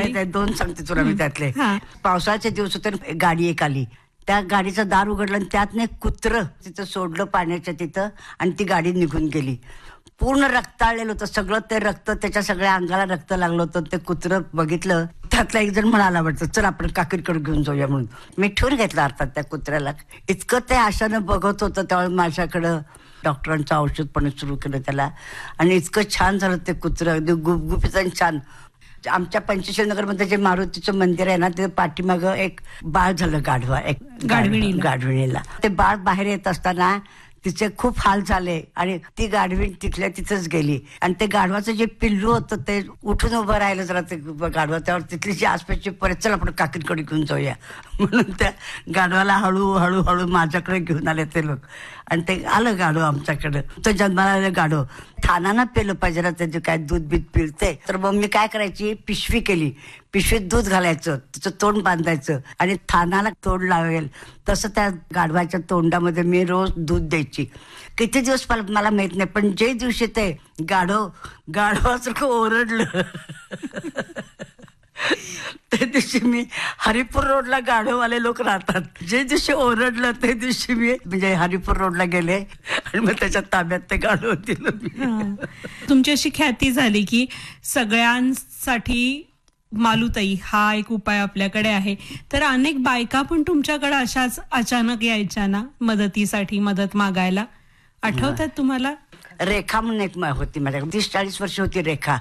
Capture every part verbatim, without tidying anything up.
आहेत दोन सांगते तुला मी त्यातले. पावसाळ्याचे दिवस होते, गाडी एक आली, त्या गाडीचं दार उघडलं आणि त्यातनं एक कुत्रं तिथं सोडलं पाण्याच्या तिथं आणि ती गाडी निघून गेली. पूर्ण रक्ताळलेलं होतं सगळं, ते रक्त त्याच्या सगळ्या अंगाला रक्त लागलं होतं. ते कुत्रं बघितलं, त्यातला एक जण म्हणाला वाटतं चल आपण काकीकडे घेऊन जाऊया म्हणून. मी ठेवून घेतला अर्थात त्या कुत्र्याला. इतकं ते आशानं बघत होतं त्यावेळेस माझ्याकडं. डॉक्टरांचं औषध पण सुरू केलं त्याला आणि इतकं छान झालं ते कुत्रं, अगदी गुपगुपीत आणि छान. आमच्या पंचशील नगरमध्ये जे मारुतीचं मंदिर आहे ना, ते पाठीमागं एक बाळ झालं गाढवा, एक गाढविणीला गाढविणीला ते बाळ बाहेर येत असताना तिचे खूप हाल झाले आणि ती गाढवीण तिथल्या तिथंच गेली आणि ते गाढवाचं जे पिल्लू होतं ते उठून उभं राहिलं जरा ते गाढवा. त्यावर तिथली जी आसपासची परत चल आपण काकीकडे घेऊन जाऊया म्हणून त्या गाढवाला हळू हळू हळू माझ्याकडे घेऊन आले ते लोक आणि ते आलं गाढव आमच्याकडे. तो जन्माला आलं गाढव. थानानं पेलं पाहिजे ना, त्याचे काय दूध बीत पिळते. तर मग मी काय करायची, पिशवी केली, पिशवीत दूध घालायचं, तिचं तोंड बांधायचं आणि थानाला तोंड लावेल तसं त्या गाढवाच्या तोंडामध्ये मी रोज दूध द्यायची. किती दिवस मला माहित नाही, पण जे दिवशी ते गाढव गाढवासारखं ओरडलं त्या दिवशी मी, हरिपूर रोडला गाढववाले लोक राहतात, जे दिवशी ओरडलं ते दिवशी मी म्हणजे हरिपूर रोडला गेले आणि मग त्याच्या ताब्यात ते गाढव दिलं मी. तुमची अशी ख्याती झाली की सगळ्यांसाठी मालुताई हा एक उपाय आपल्याकडे आहे, तर अनेक बायका पण तुमच्याकडे अशाच अचानक यायच्या ना मदतीसाठी, मदत मागायला. आठवतात तुम्हाला? रेखा म्हणून एक होती माझ्याकडे, तीस चाळीस वर्ष होती रेखा.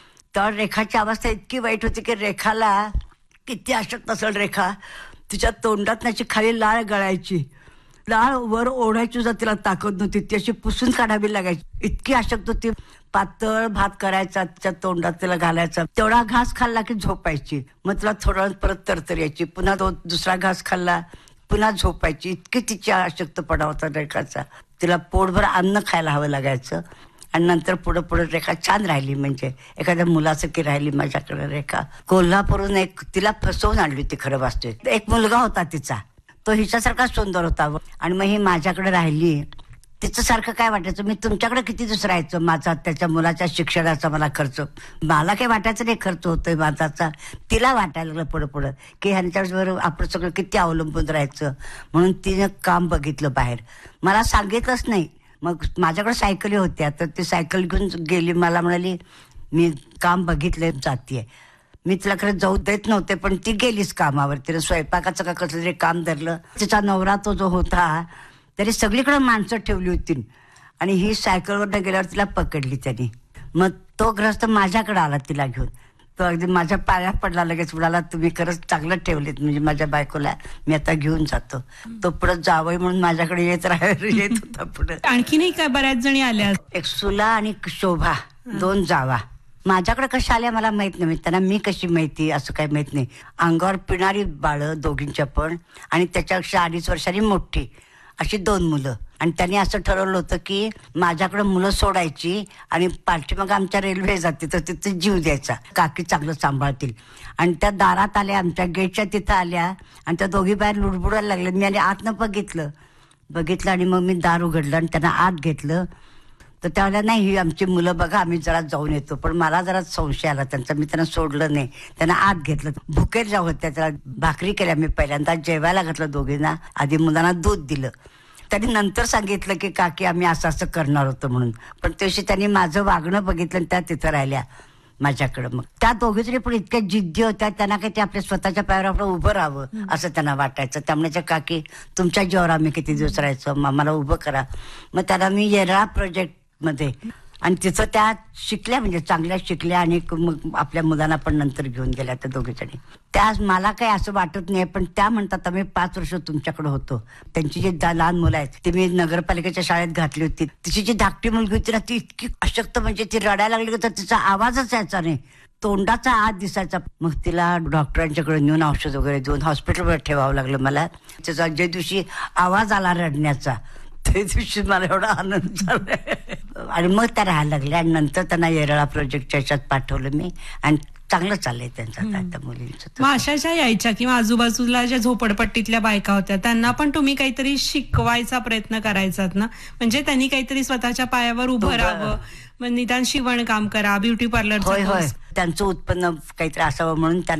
तर रेखाची अवस्था इतकी वाईट होती की रेखाला किती अशक्त असेल रेखा, तिच्या तोंडात त्याची खाली लाळ गळायची, लाळ वर ओढायची सुद्धा तिला ताकद नव्हती, ती अशी पुसून काढावी लागायची, इतकी अशक्त होती. पातळ भात करायचा, तिच्या तोंडात तिला घालायचा, तेवढा घास खाल्ला की झोपायची. मग तिला थोडा परत तरतर यायची, पुन्हा तो दुसरा घास खाल्ला पुन्हा झोपायची. इतकी तिची अशक्तपणा होता रेखाचा. तिला पोटभर अन्न खायला हवं लागायचं आणि नंतर पुढं पुढं रेखा छान राहिली, म्हणजे एखाद्या मुलासारखी राहिली माझ्याकडे रेखा. कोल्हापूरून एक तिला फसवून आणली होती खरं वाचतोय. एक मुलगा होता तिचा, तो हिच्यासारखा सुंदर होता आणि मग ही माझ्याकडे राहिली. तिचं सारखं काय वाटायचं, मी तुमच्याकडे किती दिवस राहायचं, माझा त्याच्या मुलाच्या शिक्षणाचा मला खर्च, मला काही वाटायचं नाही खर्च होतोय माझाचा. तिला वाटायला लागलं पुढं पुढं की ह्यांच्याबरोबर आपण सगळं किती अवलंबून राहायचं. म्हणून तिनं काम बघितलं बाहेर, मला सांगितलंच नाही. मग माझ्याकडे सायकली होत्या, तर ती सायकल घेऊन गेली, मला म्हणाली मी काम बघितलंय जातीये. मी तिला खरं जाऊ देत नव्हते, पण ती गेलीच कामावर. तिला स्वयंपाकाचं का कसलं तरी काम धरलं. तिचा नवरा तो जो होता तरी सगळीकडे माणसं ठेवली होती आणि ही सायकलवरनं गेल्यावर तिला पकडली त्यांनी. मग तो ग्रस्त माझ्याकडे आला तिला घेऊन, तो अगदी माझ्या पायात पडला, लगेच म्हणाला तुम्ही खरंच चांगलं ठेवलेत, म्हणजे माझ्या बायकोला मी आता घेऊन जातो. तो पुढे जावई म्हणून माझ्याकडे येत राह येत होता पुढे. आणखी नाही का बऱ्याच जणी आल्या? एक सुला आणि शोभा, दोन जावा माझ्याकडे कशा आल्या मला माहित नाही, त्यांना मी कशी माहिती असं काही माहित नाही. अंगावर पिणारी बाळं दोघींच्या पण, आणि त्याच्यापेक्षा अडीच वर्षांनी मोठी अशी दोन मुलं. आणि त्यांनी असं ठरवलं होतं की माझ्याकडे मुलं सोडायची आणि पाठीमाग आमच्या रेल्वे जाते तर तिथे जीव द्यायचा, काकी चांगलं सांभाळतील. आणि त्या दारात आल्या, आमच्या गेटच्या तिथं आल्या आणि त्या दोघी बाहेर लुडबुडायला लागल्या. मी आणि आतनं बघितलं बघितलं आणि मग मी दार उघडलं आणि त्यांना आत घेतलं. तर त्यावेळेला नाही ही आमची मुलं बघा आम्ही जरा जाऊन येतो, पण मला जरा संशय आला त्यांचा, मी त्यांना सोडलं नाही, त्यांना आत घेतलं. भुकेर ज्या होत्या त्याला भाकरी केल्या, मी पहिल्यांदा जेवायला घातलं दोघींना, आधी मुलांना दूध दिलं. त्यांनी नंतर सांगितलं की काकी आम्ही असं असं करणार होतो म्हणून, पण त्याशी त्यांनी माझं वागणं बघितलं आणि त्या तिथं राहिल्या माझ्याकडं. मग त्या दोघी तरी पण इतक्या जिद्दी होत्या, त्यांना काही ते आपल्या स्वतःच्या पायावर आपलं उभं राहावं असं त्यांना वाटायचं. त्यामुळे काकी तुमच्या जीवावर आम्ही किती दिवस राहायचं, मला उभं करा. मग त्याला मी येरळा प्रोजेक्ट मध्ये आणि तिथं त्या शिकल्या, म्हणजे चांगल्या शिकल्या आणि मग आपल्या मुलांना पण नंतर घेऊन गेल्या त्या दोघीजणी. त्या मला काही असं वाटत नाही, पण त्या म्हणतात आम्ही पाच वर्ष तुमच्याकडे होतो. त्यांची जी लहान मुलं आहेत ती मी नगरपालिकेच्या शाळेत घातली होती. तिची जी धाकटी मुलगी होती ना ती इतकी अशक्त, म्हणजे ती रडायला लागली तर तिचा आवाजच यायचा नाही, तोंडाचा आत दिसायचा. मग तिला डॉक्टरांच्याकडे नेऊन औषध वगैरे देऊन हॉस्पिटलवर ठेवावं लागलं मला. त्याचा ज्या दिवशी आवाज आला रडण्याचा त्या दिवशी मला एवढा आनंद झाला आणि मग त्या राहायला लागल्या. आणि नंतर त्यांना येरळा प्रोजेक्टच्या ह्याच्यात पाठवलं मी आणि चांगलं चाललंय त्यांचं त्या मुलींचं. मग अशा ज्या यायच्या किंवा आजूबाजूला ज्या झोपडपट्टीतल्या बायका होत्या त्यांना पण तुम्ही काहीतरी शिकवायचा प्रयत्न करायचात ना, म्हणजे त्यांनी काहीतरी स्वतःच्या पायावर उभं राहावं, मग निदान शिवण काम करा, ब्युटी पार्लर, होय होय त्यांचं उत्पन्न काहीतरी असावं म्हणून त्यांना